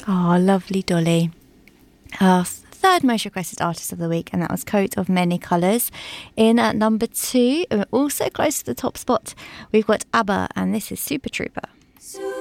Oh, lovely, Dolly. Our third most requested artist of the week, and that was Coat of Many Colours. In at number 2, and we're also close to the top spot, we've got ABBA, and this is Super Trooper.